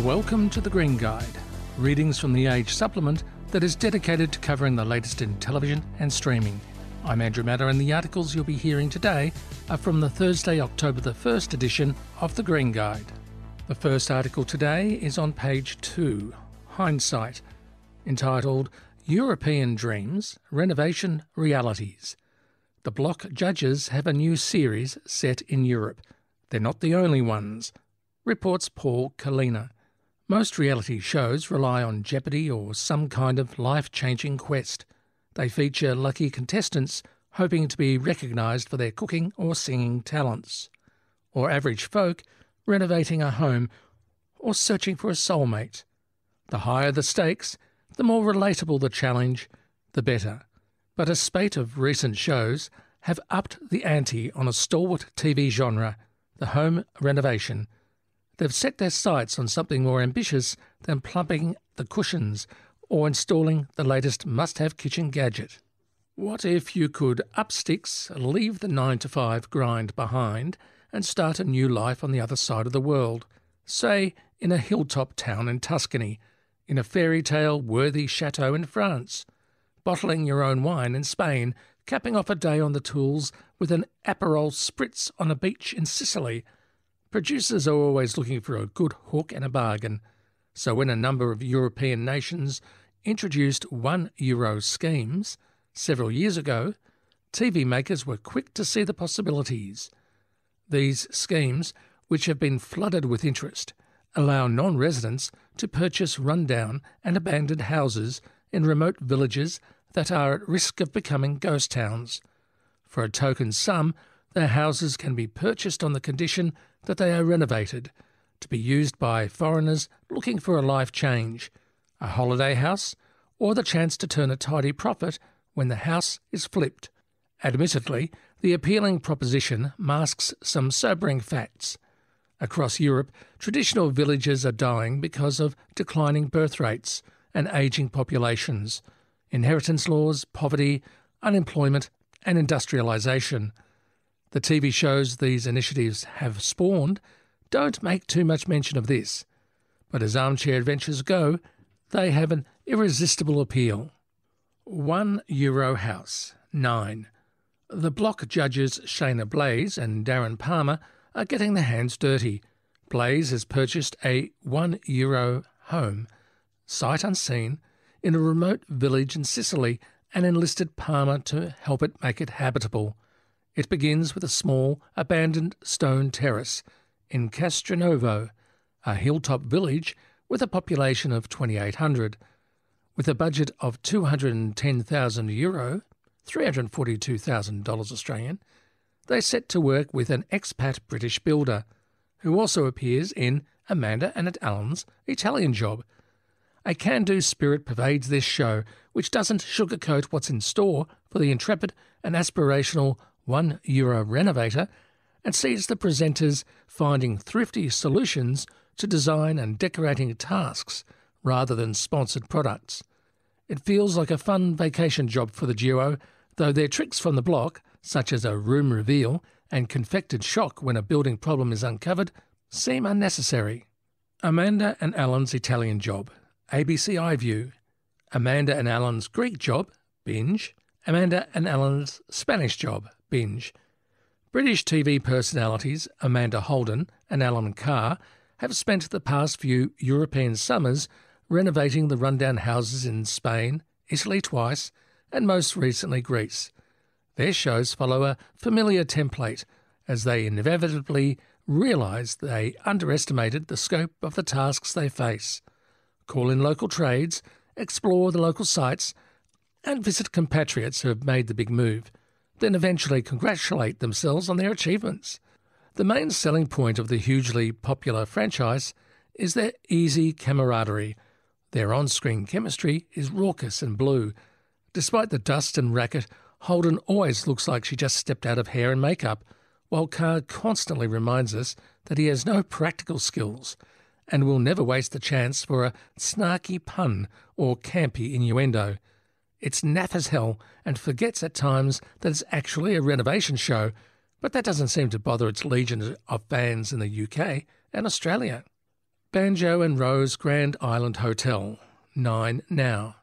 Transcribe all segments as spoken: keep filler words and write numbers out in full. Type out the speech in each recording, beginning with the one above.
Welcome to The Green Guide, readings from the Age supplement that is dedicated to covering the latest in television and streaming. I'm Andrew Matter, and the articles you'll be hearing today are from the Thursday, October the first edition of The Green Guide. The first article today is on page two, Hindsight, entitled European Dreams, Renovation Realities. The Block judges have a new series set in Europe. They're not the only ones, reports Paul Kalina. Most reality shows rely on jeopardy or some kind of life-changing quest. They feature lucky contestants hoping to be recognised for their cooking or singing talents, or average folk renovating a home or searching for a soulmate. The higher the stakes, the more relatable the challenge, the better. But a spate of recent shows have upped the ante on a stalwart T V genre, the home renovation. They've set their sights on something more ambitious than plumping the cushions or installing the latest must-have kitchen gadget. What if you could up sticks, leave the nine to five grind behind and start a new life on the other side of the world, say in a hilltop town in Tuscany, in a fairy tale-worthy chateau in France, bottling your own wine in Spain, capping off a day on the tools with an Aperol spritz on a beach in Sicily. Producers are always looking for a good hook and a bargain, so when a number of European nations introduced one euro schemes several years ago, T V makers were quick to see the possibilities. These schemes, which have been flooded with interest, allow non-residents to purchase rundown and abandoned houses in remote villages that are at risk of becoming ghost towns. For a token sum, their houses can be purchased on the condition that they are renovated, to be used by foreigners looking for a life change, a holiday house, or the chance to turn a tidy profit when the house is flipped. Admittedly, the appealing proposition masks some sobering facts. Across Europe, traditional villages are dying because of declining birth rates and ageing populations, inheritance laws, poverty, unemployment, and industrialisation. The T V shows these initiatives have spawned don't make too much mention of this, but as armchair adventures go, they have an irresistible appeal. One Euro House, nine. The Block judges Shayna Blaze and Darren Palmer are getting their hands dirty. Blaze has purchased a one euro home, sight unseen, in a remote village in Sicily and enlisted Palmer to help it make it habitable. It begins with a small, abandoned stone terrace in Castronovo, a hilltop village with a population of twenty-eight hundred. With a budget of two hundred ten thousand euro, three hundred forty-two thousand dollars Australian, they set to work with an expat British builder, who also appears in Amanda and Alan's Italian Job. A can-do spirit pervades this show, which doesn't sugarcoat what's in store for the intrepid and aspirational one euro renovator, and sees the presenters finding thrifty solutions to design and decorating tasks rather than sponsored products. It feels like a fun vacation job for the duo, though their tricks from the block, such as a room reveal and confected shock when a building problem is uncovered, seem unnecessary. Amanda and Alan's Italian Job, A B C iView. Amanda and Alan's Greek Job, binge. Amanda and Alan's Spanish Job, binge. British T V personalities Amanda Holden and Alan Carr have spent the past few European summers renovating the rundown houses in Spain, Italy twice, and most recently Greece. Their shows follow a familiar template as they inevitably realise they underestimated the scope of the tasks they face. Call in local trades, explore the local sites, and visit compatriots who have made the big move, then eventually congratulate themselves on their achievements. The main selling point of the hugely popular franchise is their easy camaraderie. Their on-screen chemistry is raucous and blue. Despite the dust and racket, Holden always looks like she just stepped out of hair and makeup, while Carr constantly reminds us that he has no practical skills and will never waste a chance for a snarky pun or campy innuendo. It's naff as hell and forgets at times that it's actually a renovation show, but that doesn't seem to bother its legion of fans in the U K and Australia. Banjo and Rose Grand Island Hotel, nine now.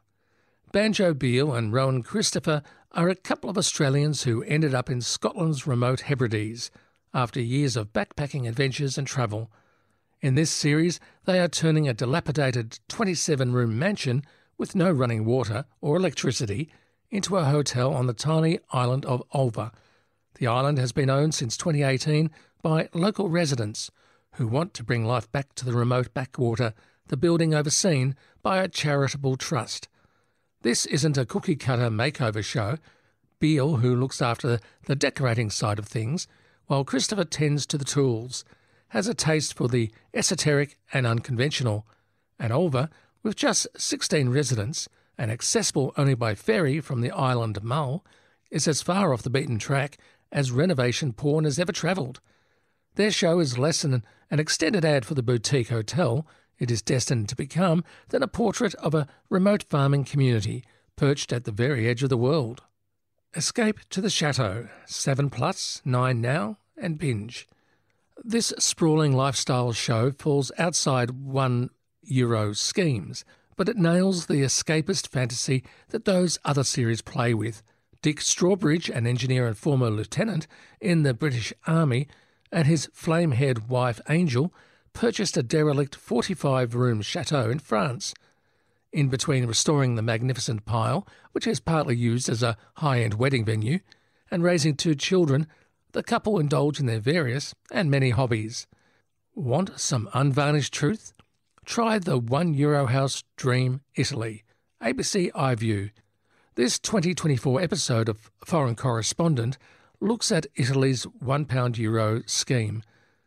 Banjo Beale and Rowan Christopher are a couple of Australians who ended up in Scotland's remote Hebrides after years of backpacking adventures and travel. In this series, they are turning a dilapidated twenty-seven room mansion with no running water or electricity into a hotel on the tiny island of Ulva. The island has been owned since twenty eighteen by local residents who want to bring life back to the remote backwater, the building overseen by a charitable trust. This isn't a cookie-cutter makeover show. Beale, who looks after the decorating side of things, while Christopher tends to the tools, has a taste for the esoteric and unconventional, and Ulva, with just sixteen residents and accessible only by ferry from the island Mull, is as far off the beaten track as renovation porn has ever travelled. Their show is less than an extended ad for the boutique hotel it is destined to become than a portrait of a remote farming community perched at the very edge of the world. Escape to the Chateau, seven plus, nine now, and binge. This sprawling lifestyle show falls outside one Euro schemes, but it nails the escapist fantasy that those other series play with. Dick Strawbridge, an engineer and former lieutenant in the British Army, and his flame-haired wife Angel purchased a derelict forty-five room chateau in France. In between restoring the magnificent pile, which is partly used as a high-end wedding venue, and raising two children, the couple indulge in their various and many hobbies. Want some unvarnished truth? Try the One Euro House Dream Italy, A B C iView. This twenty twenty-four episode of Foreign Correspondent looks at Italy's one pound euro scheme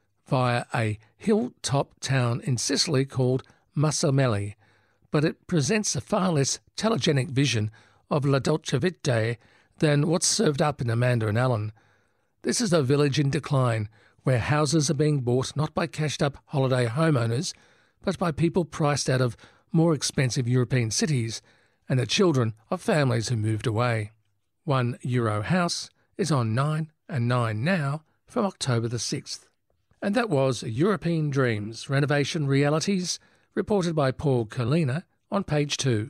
via a hilltop town in Sicily called Marsamelli, but it presents a far less telegenic vision of La Dolce Vita than what's served up in Amanda and Alan. This is a village in decline where houses are being bought not by cashed-up holiday homeowners, but by people priced out of more expensive European cities and the children of families who moved away. One Euro House is on nine and nine now from October the sixth. And that was European Dreams, Renovation Realities, reported by Paul Kalina on page two.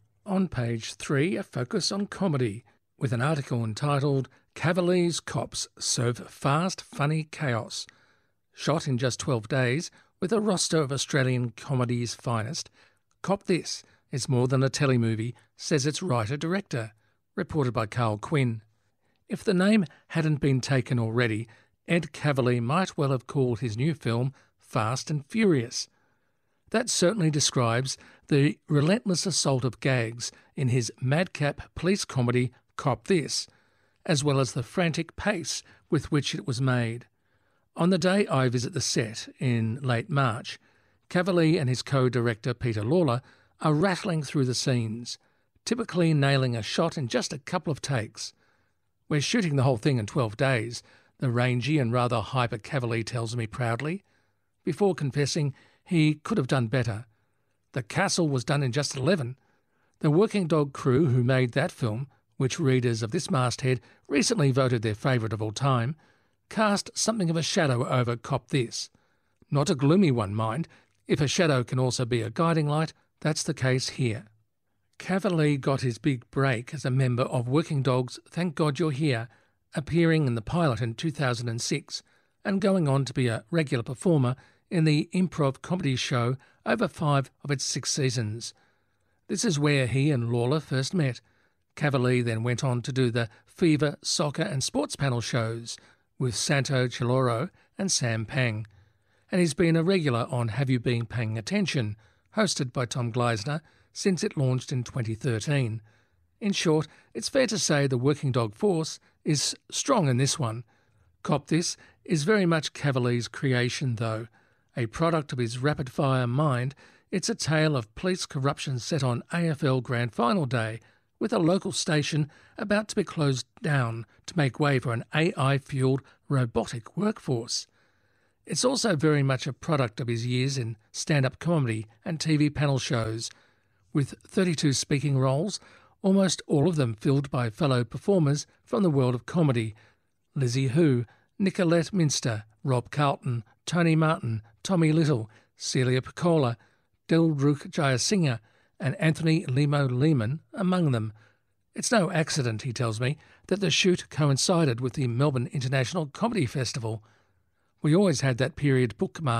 On page three, a focus on comedy, with an article entitled Cavaliers Cops Serve Fast, Funny Chaos. Shot in just twelve days, with a roster of Australian comedy's finest, Cop This is more than a telemovie, says its writer-director, reported by Carl Quinn. If the name hadn't been taken already, Ed Cavalier might well have called his new film Fast and Furious. That certainly describes the relentless assault of gags in his madcap police comedy Cop This, as well as the frantic pace with which it was made. On the day I visit the set in late March, Cavalier and his co-director Peter Lawler are rattling through the scenes, typically nailing a shot in just a couple of takes. We're shooting the whole thing in twelve days, the rangy and rather hyper Cavalier tells me proudly, before confessing he could have done better. The Castle was done in just eleven. The Working Dog crew who made that film, which readers of this masthead recently voted their favourite of all time, cast something of a shadow over Cop This. Not a gloomy one, mind. If a shadow can also be a guiding light, that's the case here. Cavalier got his big break as a member of Working Dog's Thank God You're Here, appearing in the pilot in two thousand six and going on to be a regular performer in the improv comedy show over five of its six seasons. This is where he and Lawler first met. Cavalier then went on to do the Fever, Soccer and Sports panel shows with Santo Chiloro and Sam Pang, and he's been a regular on Have You Been Paying Attention, hosted by Tom Gleisner, since it launched in twenty thirteen. In short, it's fair to say the Working Dog force is strong in this one. Cop This is very much Cavalier's creation, though. A product of his rapid-fire mind, it's a tale of police corruption set on A F L Grand Final Day, with a local station about to be closed down to make way for an A I-fuelled robotic workforce. It's also very much a product of his years in stand-up comedy and T V panel shows, with thirty-two speaking roles, almost all of them filled by fellow performers from the world of comedy: Lizzie Hu, Nicolette Minster, Rob Carlton, Tony Martin, Tommy Little, Celia Piccola, Dilruk Jayasinghe and Anthony Limo Lehman among them. It's no accident, he tells me, that the shoot coincided with the Melbourne International Comedy Festival. We always had that period bookmarked